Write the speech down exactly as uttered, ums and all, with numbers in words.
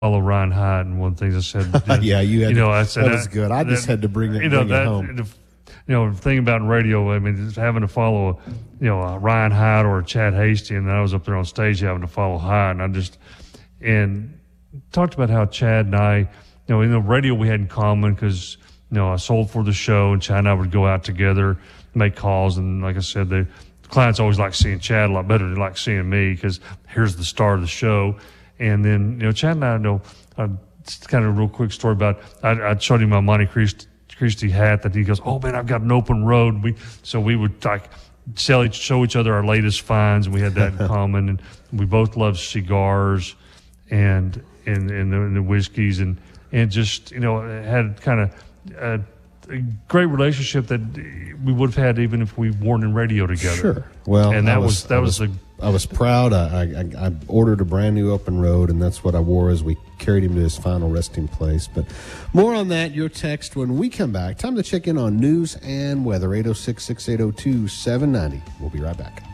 follow Ryan Hyde, and one of the things I said, yeah, you, had you know, to, I said that was I, good. I just that, had to bring it, you know, bring that, it home. The, you know, the thing about radio, I mean, just having to follow, you know, uh, Ryan Hyde or Chad Hasty, and I was up there on stage having to follow Hyde, and I just and talked about how Chad and I, you know, in the radio we had in common because, you know, I sold for the show, and Chad and I would go out together, make calls, and like I said, the clients always like seeing Chad a lot better than they like seeing me because here's the star of the show. And then, you know, Chad and I know, uh, just kind of a real quick story about, I, I showed him my Monte Cristi, Cristi hat that he goes, oh man, I've got an open road. We So we would like sell each, show each other our latest finds, and we had that in common. And we both loved cigars and, and, and, the, and the whiskeys, and, and just, you know, had kind of a, a great relationship that we would have had even if we weren't in radio together. Sure. Well, and that was, was that I was, was the I was proud. I, I, I ordered a brand new open road, and that's what I wore as we carried him to his final resting place. But more on that, your text when we come back. Time to check in on news and weather. eight oh six, six eight oh, two seven nine oh. We'll be right back.